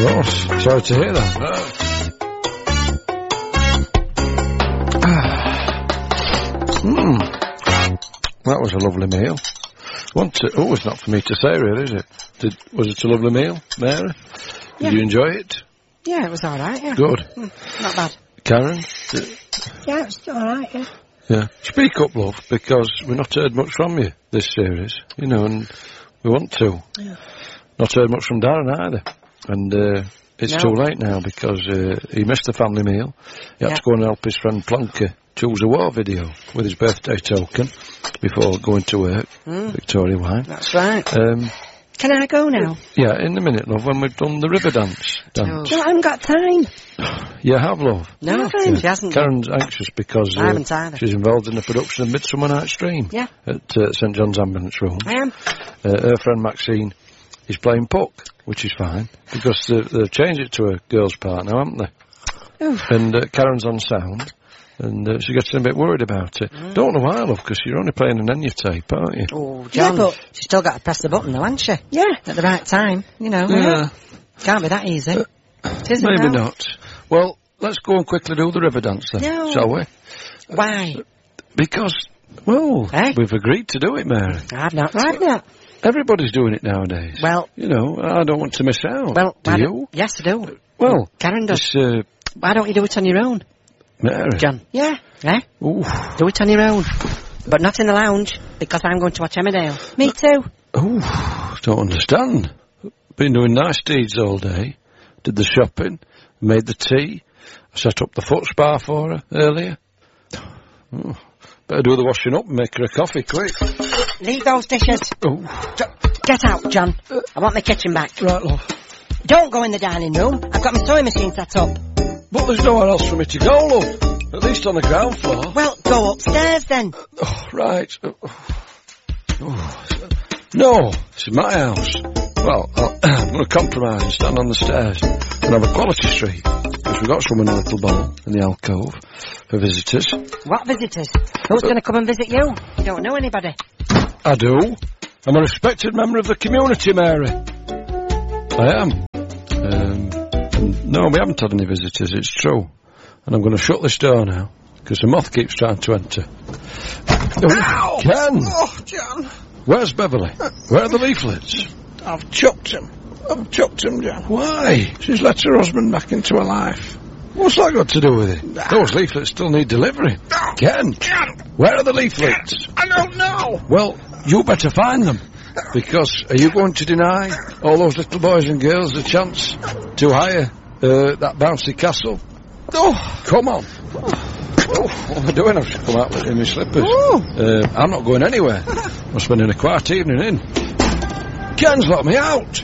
Ross, sorry to hear that. That was a lovely meal. It's not for me to say, really, is it? Was it a lovely meal, Mary? Did you enjoy it? Yeah, it was all right, yeah. Good. Not bad. Karen? Yeah, it's all right, yeah. Yeah. Speak up, love, because we've not heard much from you this series, and we want to. Yeah. Not heard much from Darren either. And it's too late now because he missed the family meal. He had to go and help his friend Plonker choose a war video with his birthday token before going to work. Victoria Wine. That's right. Can I go now? Yeah, in a minute, love, when we've done the river dance. No, I haven't got time. You have, love? No, she hasn't. Karen's anxious because I haven't either. she's involved in the production of Midsummer Night's Dream at St John's Ambulance Room. I am. Her friend Maxine is playing Puck, which is fine, because they've changed it to a girl's part now, haven't they? Oof. And Karen's on sound. And she gets a bit worried about it. Don't know why, love, because you're only playing an Enya tape, aren't you? Oh, John, but she's still got to press the button though, hasn't she? Yeah. At the right time, Yeah. Can't be that easy. It isn't Maybe now. not. Well, let's go and quickly do the river dance then, No. shall we? Why? Because, well, Eh? we've agreed to do it, Mary. I've not. Right now. Everybody's doing it nowadays. Well. I don't want to miss out. Well, do you? Yes, I do. Well, Karen does. It's, Why don't you do it on your own, Mary. John? Yeah. Eh? Ooh. Do it on your own. But not in the lounge, because I'm going to watch Emmerdale. Me too. Ooh, don't understand. Been doing nice deeds all day. Did the shopping, made the tea, set up the foot spa for her earlier. Oh, better do the washing up and make her a coffee quick. Leave those dishes. Oh, Get out, John. I want my kitchen back. right, love. Don't go in the dining room. I've got my sewing machine set up. But there's nowhere else for me to go, love. At least on the ground floor. Well, go upstairs then. Oh, right. No, this is my house. Well, I'm going to compromise and stand on the stairs and have a quality street. Because we've got someone in a little bowl in the alcove for visitors. What visitors? Who's going to come and visit you? You don't know anybody. I do. I'm a respected member of the community, Mary. I am. No, we haven't had any visitors, it's true. And I'm going to shut this door now, because the moth keeps trying to enter. Ow! Ken! Oh, John. Where's Beverly? Where are the leaflets? I've chucked him, John. Why? She's let her husband back into her life. What's that got to do with it? Those leaflets still need delivering. No. Ken! Ken! Where are the leaflets? I don't know. Well, you better find them. Because are you going to deny all those little boys and girls a chance to hire that bouncy castle? Oh, Come on. What am I doing? I should come out in my slippers. Oh. I'm not going anywhere. I'm spending a quiet evening in. Ken's locked me out.